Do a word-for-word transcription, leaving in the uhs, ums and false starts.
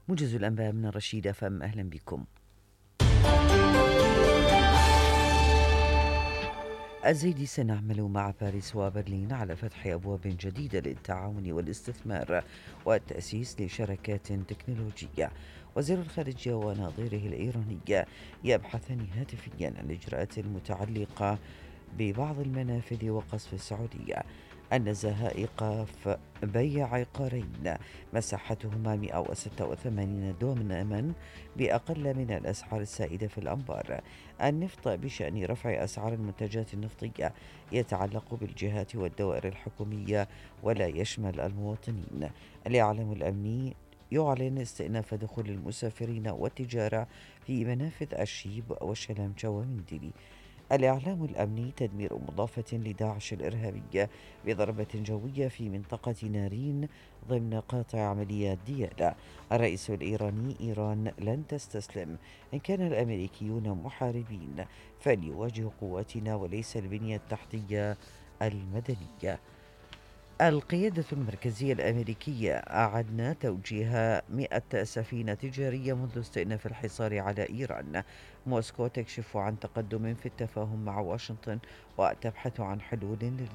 موجز الأنباء من الرشيد فم، أهلا بكم. الزيدي: سنعمل مع باريس وبرلين على فتح أبواب جديدة للتعاون والاستثمار والتأسيس لشركات تكنولوجية. وزير الخارجية ونظيره الإيراني يبحثان هاتفيا عن الإجراءات المتعلقة ببعض المنافذ وقصف السعودية. النزاهة: إيقاف بيع عقارين مساحتهما مئة وستة وثمانين دوما بأقل من الأسعار السائدة في الأنبار. النفط: بشأن رفع أسعار المنتجات النفطية يتعلق بالجهات والدوائر الحكومية ولا يشمل المواطنين. الإعلام الأمني: يعلن استئناف دخول المسافرين والتجارة في منافذ الشيب وشلمشة ومندلي. الإعلام الأمني: تدمير مضافة لداعش الإرهابية بضربة جوية في منطقة نارين ضمن قاطع عمليات ديالى. الرئيس الإيراني: إيران لن تستسلم. إن كان الأمريكيون محاربين فليواجهوا قواتنا وليس البنية التحتية المدنية. القيادة المركزية الأمريكية أعدنا توجيه مئة سفينة تجارية منذ استئناف الحصار على إيران. موسكو تكشف عن تقدم في التفاهم مع واشنطن وتبحث عن حلول